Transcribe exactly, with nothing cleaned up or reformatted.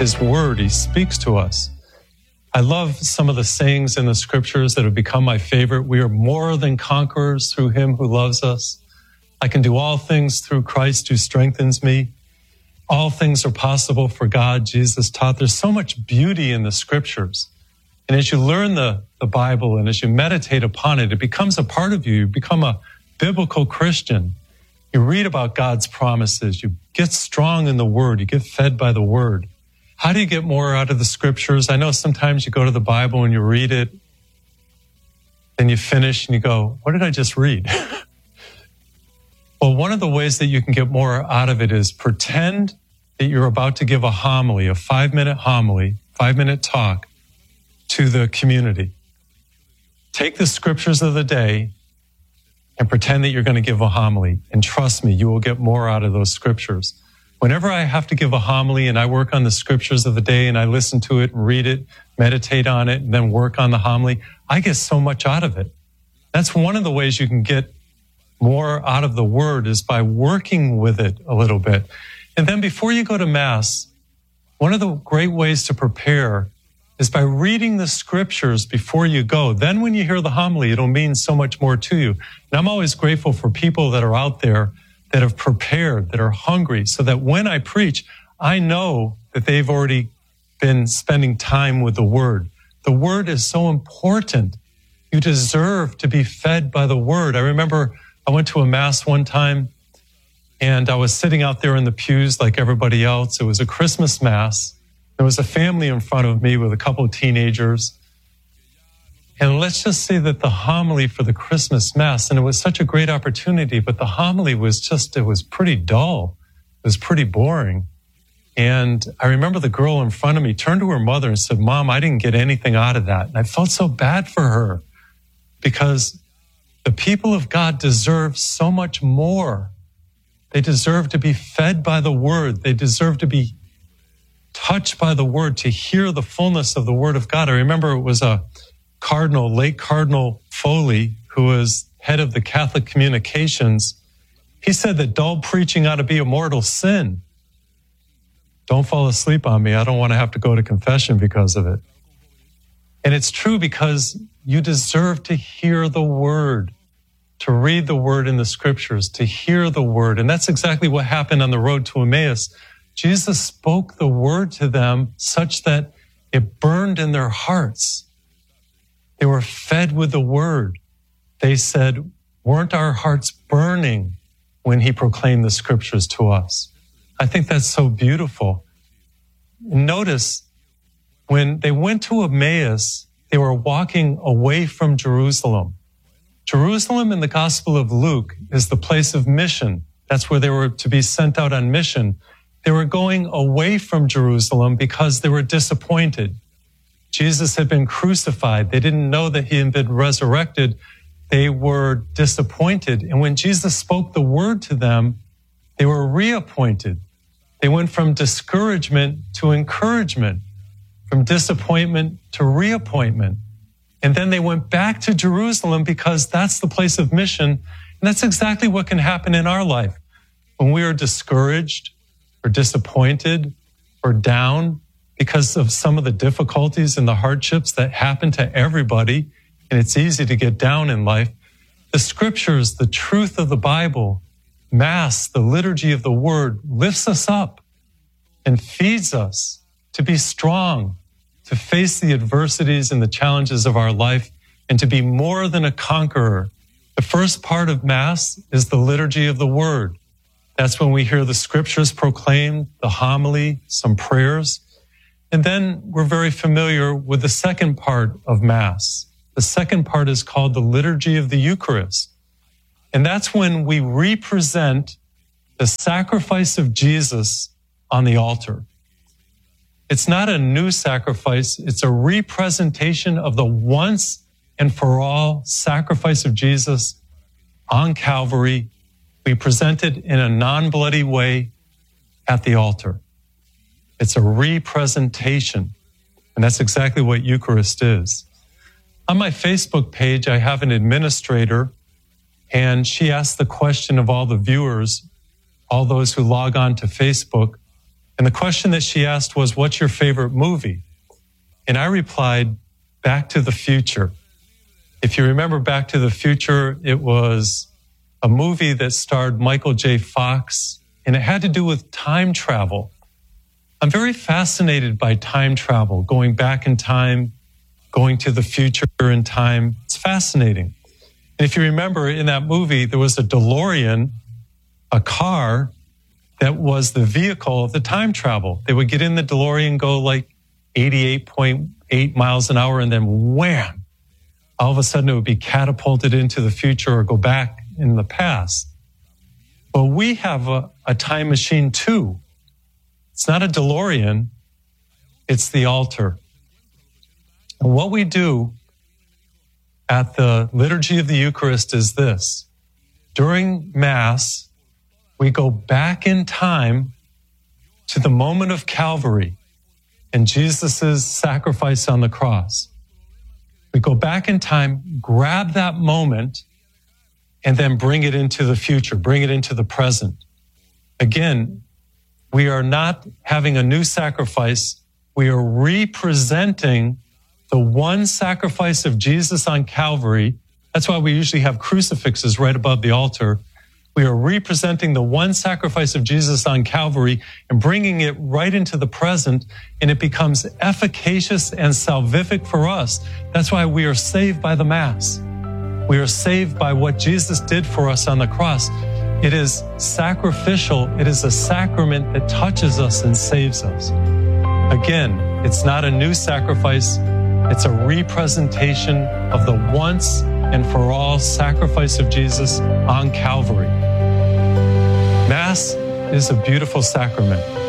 His word. He speaks to us. I love some of the sayings in the scriptures that have become my favorite. We are more than conquerors through Him who loves us. I can do all things through Christ who strengthens me. All things are possible for God, Jesus taught. There's so much beauty in the scriptures. And as you learn the, the Bible and as you meditate upon it, it becomes a part of you. You become a biblical Christian. You read about God's promises. You get strong in the Word. You get fed by the Word. How do you get more out of the scriptures? I know sometimes you go to the Bible and you read it, then you finish and you go, what did I just read? Well, one of the ways that you can get more out of it is pretend that you're about to give a homily, a five-minute homily, five-minute talk to the community. Take the scriptures of the day and pretend that you're going to give a homily. And trust me, you will get more out of those scriptures. Whenever I have to give a homily and I work on the scriptures of the day and I listen to it and read it, meditate on it, and then work on the homily, I get so much out of it. That's one of the ways you can get more out of the Word is by working with it a little bit. And then before you go to Mass, one of the great ways to prepare is by reading the scriptures before you go. Then when you hear the homily, it'll mean so much more to you. And I'm always grateful for people that are out there that have prepared, that are hungry, so that when I preach, I know that they've already been spending time with the Word. The Word is so important. You deserve to be fed by the Word. I remember I went to a Mass one time, and I was sitting out there in the pews like everybody else. It was a Christmas Mass. There was a family in front of me with a couple of teenagers. And let's just say that the homily for the Christmas Mass, and it was such a great opportunity, but the homily was just, it was pretty dull. It was pretty boring. And I remember the girl in front of me turned to her mother and said, Mom, I didn't get anything out of that. And I felt so bad for her because the people of God deserve so much more. They deserve to be fed by the Word. They deserve to be touched by the Word, to hear the fullness of the Word of God. I remember it was a Cardinal, late Cardinal Foley, who was head of the Catholic Communications. He said that dull preaching ought to be a mortal sin. Don't fall asleep on me. I don't want to have to go to confession because of it. And it's true because you deserve to hear the Word, to read the Word in the scriptures, to hear the Word. And that's exactly what happened on the road to Emmaus. Jesus spoke the Word to them such that it burned in their hearts. They were fed with the Word. They said, weren't our hearts burning when He proclaimed the scriptures to us? I think that's so beautiful. Notice, when they went to Emmaus, they were walking away from Jerusalem. Jerusalem in the Gospel of Luke is the place of mission. That's where they were to be sent out on mission. They were going away from Jerusalem because they were disappointed. Jesus had been crucified. They didn't know that He had been resurrected. They were disappointed. And when Jesus spoke the Word to them, they were reappointed. They went from discouragement to encouragement, from disappointment to reappointment. And then they went back to Jerusalem because that's the place of mission. And that's exactly what can happen in our life. When we are discouraged or disappointed or down because of some of the difficulties and the hardships that happen to everybody, and it's easy to get down in life, the scriptures, the truth of the Bible, Mass, the liturgy of the Word lifts us up and feeds us to be strong, to face the adversities and the challenges of our life, and to be more than a conqueror. The first part of Mass is the liturgy of the Word. That's when we hear the scriptures proclaimed, the homily, some prayers. And then we're very familiar with the second part of Mass. The second part is called the liturgy of the Eucharist. And that's when we represent the sacrifice of Jesus on the altar. It's not a new sacrifice. It's a representation of the once and for all sacrifice of Jesus on Calvary. We present it in a non-bloody way at the altar. It's a representation. And that's exactly what Eucharist is. On my Facebook page, I have an administrator, and she asked the question of all the viewers, all those who log on to Facebook, And the question that she asked was, what's your favorite movie? And I replied, Back to the Future. If you remember Back to the Future, it was a movie that starred Michael J. Fox, and it had to do with time travel. I'm very fascinated by time travel, going back in time, going to the future in time. It's fascinating. And if you remember, in that movie, there was a DeLorean, a car that was the vehicle of the time travel. They would get in the DeLorean, go like eighty-eight point eight miles an hour, and then wham, all of a sudden it would be catapulted into the future or go back in the past. But we have a, a time machine too. It's not a DeLorean, it's the altar. And what we do at the liturgy of the Eucharist is this. During Mass, we go back in time to the moment of Calvary and Jesus' sacrifice on the cross. We go back in time, grab that moment, and then bring it into the future, bring it into the present. Again, we are not having a new sacrifice. We are representing the one sacrifice of Jesus on Calvary. That's why we usually have crucifixes right above the altar. We are representing the one sacrifice of Jesus on Calvary and bringing it right into the present, and it becomes efficacious and salvific for us. That's why we are saved by the Mass. We are saved by what Jesus did for us on the cross. It is sacrificial. It is a sacrament that touches us and saves us. Again, it's not a new sacrifice. It's a representation of the once and for all sacrifice of Jesus on Calvary. Mass is a beautiful sacrament.